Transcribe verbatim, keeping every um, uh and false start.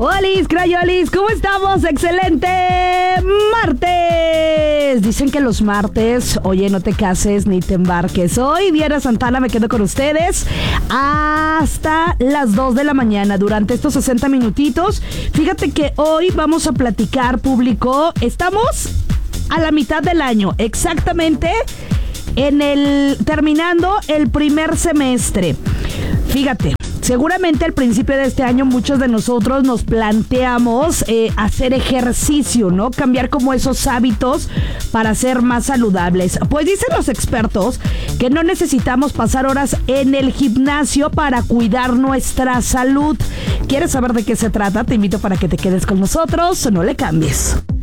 Olis, crayolis, ¿cómo estamos? ¡Excelente martes! Dicen que los martes, oye, no te cases ni te embarques. Hoy, Diana Santana, me quedo con ustedes hasta las dos de la mañana durante estos sesenta minutitos. Fíjate que hoy vamos a platicar, público. Estamos a la mitad del año, exactamente en el terminando el primer semestre. Fíjate. Seguramente al principio de este año muchos de nosotros nos planteamos eh, hacer ejercicio, ¿no? Cambiar como esos hábitos para ser más saludables. Pues dicen los expertos que no necesitamos pasar horas en el gimnasio para cuidar nuestra salud. ¿Quieres saber de qué se trata? Te invito para que te quedes con nosotros, no le cambies.